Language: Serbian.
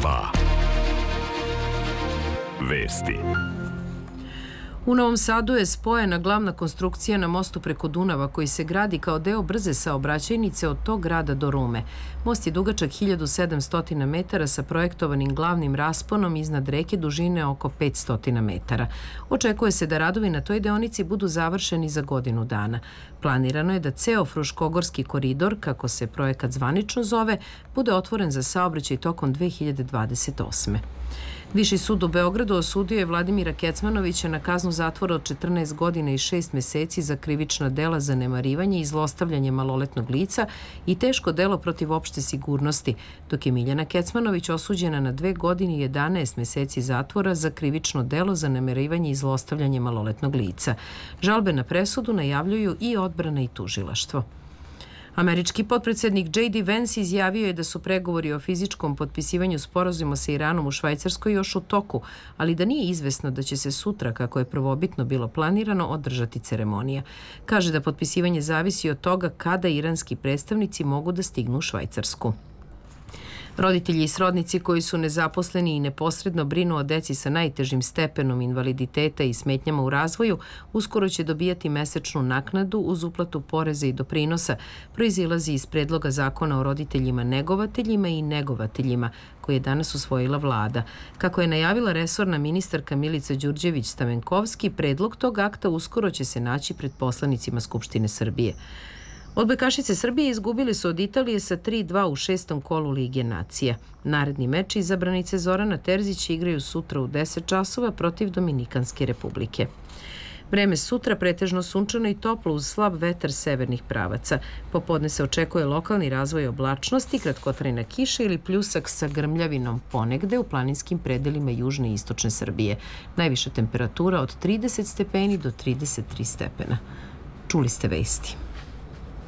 2. Vesti. U Novom Sadu je spojena glavna konstrukcija na mostu preko Dunava koji se gradi kao deo brze saobraćajnice od tog grada do Rume. Most je dugačak 1700 metara sa projektovanim glavnim rasponom iznad reke dužine oko 500 metara. Očekuje se da radovi na toj deonici budu završeni za godinu dana. Planirano je da ceo Fruškogorski koridor, kako se projekat zvanično zove, bude otvoren za saobraćaj tokom 2028. Viši sud u Beogradu osudio je Vladimira Kecmanovića na kaznu zatvora od 14 godina i 6 meseci za krivična dela zanemarivanje i zlostavljanje maloletnog lica i teško delo protiv opšte sigurnosti, dok je Miljana Kecmanović osuđena na 2 godine i 11 meseci zatvora za krivično delo zanemarivanje i zlostavljanje maloletnog lica. Žalbe na presudu najavljuju i odbrana i tužilaštvo. Američki potpredsednik J.D. Vance izjavio je da su pregovori o fizičkom potpisivanju sporazuma sa Iranom u Švajcarskoj još u toku, ali da nije izvesno da će se sutra, kako je prvobitno bilo planirano, održati ceremonija. Kaže da potpisivanje zavisi od toga kada iranski predstavnici mogu da stignu u Švajcarsku. Roditelji i srodnici koji su nezaposleni i neposredno brinu o deci sa najtežim stepenom invaliditeta i smetnjama u razvoju uskoro će dobijati mesečnu naknadu uz uplatu poreza i doprinosa, proizilazi iz predloga zakona o roditeljima negovateljima i negovateljima koji je danas usvojila vlada. Kako je najavila resorna ministarka Milica Đurđević-Stamenkovski, predlog tog akta uskoro će se naći pred poslanicima Skupštine Srbije. Odbojkašice Srbije izgubili su od Italije sa 3:2 u 6. kolu Lige nacija. Naredni meč izabranice Zorana Terzić igraju sutra u 10 časova protiv Dominikanske republike. Vreme sutra pretežno sunčano i toplo uz slab vetar severnih pravaca. Popodne se očekuje lokalni razvoj oblačnosti, kratkotrajna kiša ili pljusak sa grmljavinom ponegde u planinskim predelima južne i istočne Srbije. Najviša temperatura od 30 stepeni do 33 stepena. Čuli ste vesti.